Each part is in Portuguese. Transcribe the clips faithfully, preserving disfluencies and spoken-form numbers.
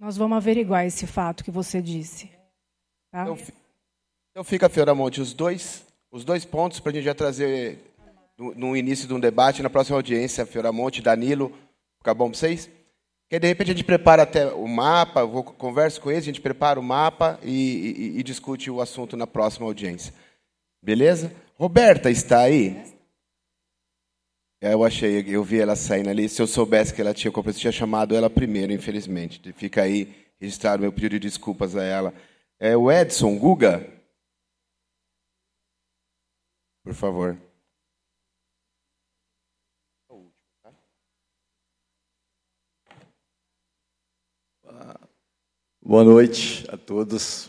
Nós vamos averiguar esse fato que você disse. Tá? Então, então fica, Fioramonte, os dois, os dois pontos para a gente já trazer no, no início de um debate, na próxima audiência, Fioramonte, Danilo, fica bom para vocês? Porque, de repente, a gente prepara até o mapa, eu vou, converso com eles, a gente prepara o mapa e, e, e discute o assunto na próxima audiência. Beleza? Roberta está aí? Eu achei, eu vi ela saindo ali. Se eu soubesse que ela tinha compromisso, eu tinha chamado ela primeiro, infelizmente. Fica aí registrado meu pedido de desculpas a ela. É o Edson Guga. Por favor. Boa noite a todos.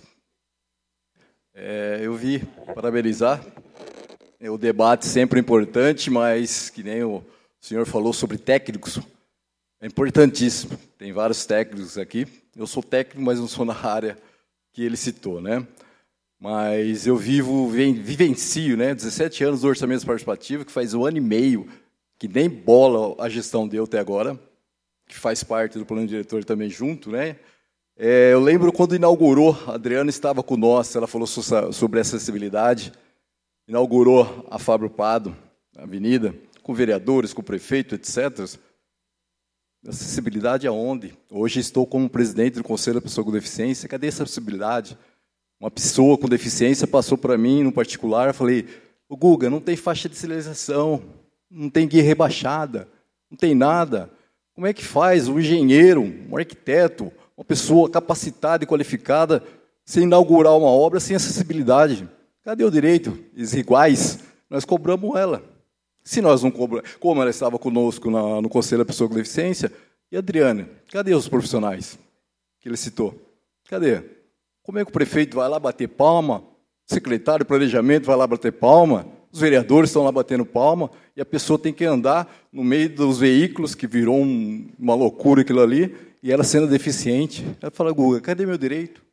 É, eu vi parabenizar. O debate sempre é importante, mas, que nem o senhor falou sobre técnicos, é importantíssimo. Tem vários técnicos aqui. Eu sou técnico, mas não sou na área que ele citou, né? Mas eu vivo, vivencio, né? dezessete anos do orçamento participativo, que faz um ano e meio, que nem bola a gestão deu até agora, que faz parte do plano diretor também junto, né? É, eu lembro quando inaugurou, a Adriana estava com nós, ela falou sobre acessibilidade, inaugurou a Fábio Prado, a avenida, com vereadores, com o prefeito, etcétera. Acessibilidade aonde? Hoje estou como presidente do Conselho da Pessoa com Deficiência. Cadê essa acessibilidade? Uma pessoa com deficiência passou para mim, no particular, eu falei, o Guga, não tem faixa de sinalização, não tem guia rebaixada, não tem nada. Como é que faz um engenheiro, um arquiteto, uma pessoa capacitada e qualificada, se inaugurar uma obra sem acessibilidade? Cadê o direito? Os iguais, nós cobramos ela. Se nós não cobramos, como ela estava conosco na, no Conselho da Pessoa com Deficiência, e a Adriana, cadê os profissionais que ele citou? Cadê? Como é que o prefeito vai lá bater palma, o secretário de planejamento vai lá bater palma, os vereadores estão lá batendo palma, e a pessoa tem que andar no meio dos veículos, que virou um, uma loucura aquilo ali, e ela sendo deficiente. Ela fala, Guga, cadê meu direito?